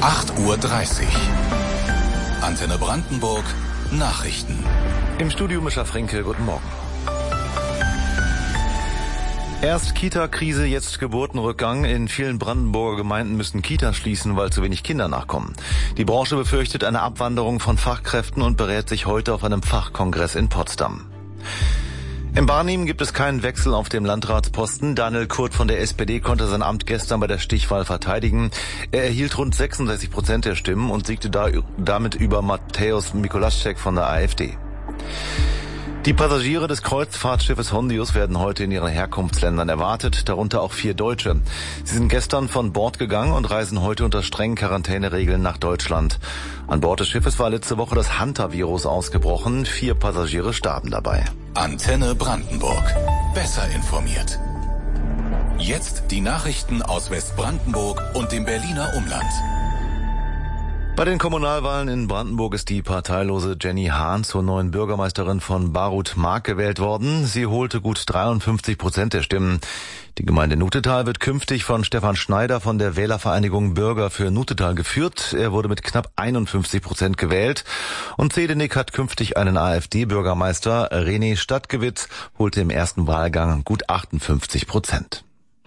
8:30 Uhr. Antenne Brandenburg. Nachrichten. Im Studio Mischa Frenke, guten Morgen. Erst Kita-Krise, jetzt Geburtenrückgang. In vielen Brandenburger Gemeinden müssen Kitas schließen, weil zu wenig Kinder nachkommen. Die Branche befürchtet eine Abwanderung von Fachkräften und berät sich heute auf einem Fachkongress in Potsdam. In Barnim gibt es keinen Wechsel auf dem Landratsposten. Daniel Kurt von der SPD konnte sein Amt gestern bei der Stichwahl verteidigen. Er erhielt rund 66% der Stimmen und siegte damit über Mateusz Mikolaschek von der AfD. Die Passagiere des Kreuzfahrtschiffes Hondius werden heute in ihren Herkunftsländern erwartet, darunter auch 4 Deutsche. Sie sind gestern von Bord gegangen und reisen heute unter strengen Quarantäneregeln nach Deutschland. An Bord des Schiffes war letzte Woche das Hantavirus ausgebrochen. 4 Passagiere starben dabei. Antenne Brandenburg. Besser informiert. Jetzt die Nachrichten aus Westbrandenburg und dem Berliner Umland. Bei den Kommunalwahlen in Brandenburg ist die parteilose Jenny Hahn zur neuen Bürgermeisterin von Barut-Mark gewählt worden. Sie holte gut 53% der Stimmen. Die Gemeinde Nutetal wird künftig von Stefan Schneider von der Wählervereinigung Bürger für Nutetal geführt. Er wurde mit knapp 51% gewählt. Und Zedenik hat künftig einen AfD-Bürgermeister. René Stadtgewitz holte im ersten Wahlgang gut 58%.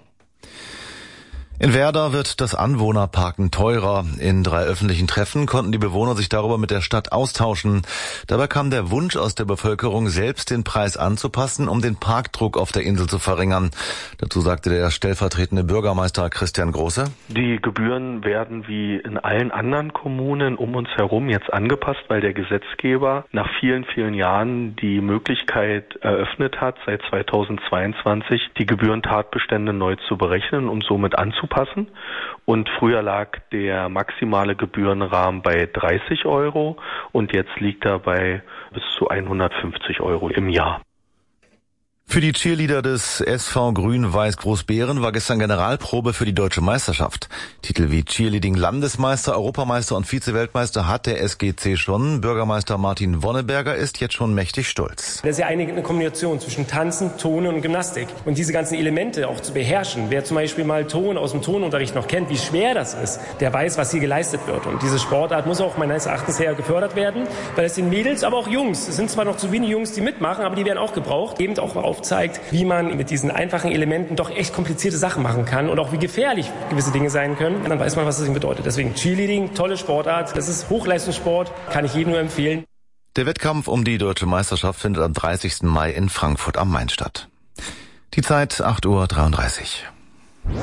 In Werder wird das Anwohnerparken teurer. In 3 öffentlichen Treffen konnten die Bewohner sich darüber mit der Stadt austauschen. Dabei kam der Wunsch aus der Bevölkerung, selbst den Preis anzupassen, um den Parkdruck auf der Insel zu verringern. Dazu sagte der stellvertretende Bürgermeister Christian Große: Die Gebühren werden wie in allen anderen Kommunen um uns herum jetzt angepasst, weil der Gesetzgeber nach vielen, vielen Jahren die Möglichkeit eröffnet hat, seit 2022 die Gebührentatbestände neu zu berechnen und somit anzupassen. Und früher lag der maximale Gebührenrahmen bei 30 € und jetzt liegt er bei bis zu 150 € im Jahr. Für die Cheerleader des SV Grün-Weiß Großbeeren war gestern Generalprobe für die Deutsche Meisterschaft. Titel wie Cheerleading-Landesmeister, Europameister und Vize-Weltmeister hat der SGC schon. Bürgermeister Martin Wonneberger ist jetzt schon mächtig stolz. Das ist ja eine Kombination zwischen Tanzen, Turnen und Gymnastik. Und diese ganzen Elemente auch zu beherrschen. Wer zum Beispiel mal Ton aus dem Tonunterricht noch kennt, wie schwer das ist, der weiß, was hier geleistet wird. Und diese Sportart muss auch meines Erachtens her gefördert werden, weil es den Mädels, aber auch Jungs, es sind zwar noch zu wenige Jungs, die mitmachen, aber die werden auch gebraucht, eben auch aufzeigt, wie man mit diesen einfachen Elementen doch echt komplizierte Sachen machen kann und auch wie gefährlich gewisse Dinge sein können. Dann weiß man, was das bedeutet. Deswegen Cheerleading, tolle Sportart. Das ist Hochleistungssport, kann ich jedem nur empfehlen. Der Wettkampf um die Deutsche Meisterschaft findet am 30. Mai in Frankfurt am Main statt. Die Zeit 8:33 Uhr.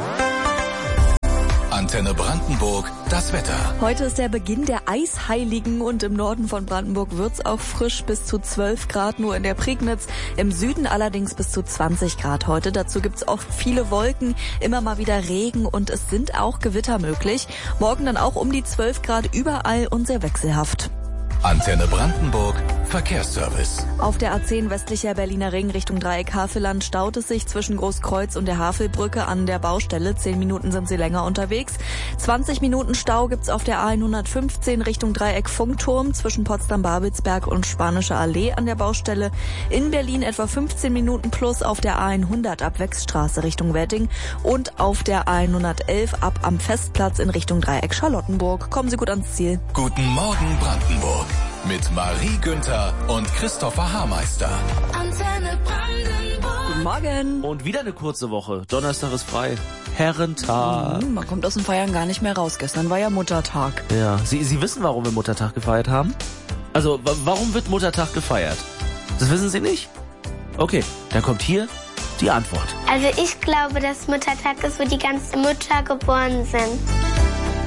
Antenne Brandenburg, das Wetter. Heute ist der Beginn der Eisheiligen und im Norden von Brandenburg wird's auch frisch, bis zu 12 Grad nur in der Prignitz. Im Süden allerdings bis zu 20 Grad heute. Dazu gibt's auch viele Wolken, immer mal wieder Regen und es sind auch Gewitter möglich. Morgen dann auch um die 12 Grad überall und sehr wechselhaft. Antenne Brandenburg, Verkehrsservice. Auf der A10 westlicher Berliner Ring Richtung Dreieck Havelland staut es sich zwischen Großkreuz und der Havelbrücke an der Baustelle. 10 Minuten sind sie länger unterwegs. 20 Minuten Stau gibt's auf der A115 Richtung Dreieck Funkturm zwischen Potsdam-Babelsberg und Spanische Allee an der Baustelle. In Berlin etwa 15 Minuten plus auf der A100 ab Wechsstraße Richtung Wedding und auf der A111 ab am Festplatz in Richtung Dreieck Charlottenburg. Kommen Sie gut ans Ziel. Guten Morgen Brandenburg. Mit Marie Günther und Christopher Haarmeister. Antenne Brandenburg. Guten Morgen. Und wieder eine kurze Woche. Donnerstag ist frei. Herrentag. Man kommt aus dem Feiern gar nicht mehr raus. Gestern war ja Muttertag. Ja, Sie wissen, warum wir Muttertag gefeiert haben? Also, warum wird Muttertag gefeiert? Das wissen Sie nicht? Okay, dann kommt hier die Antwort. Also ich glaube, dass Muttertag ist, wo die ganzen Mütter geboren sind.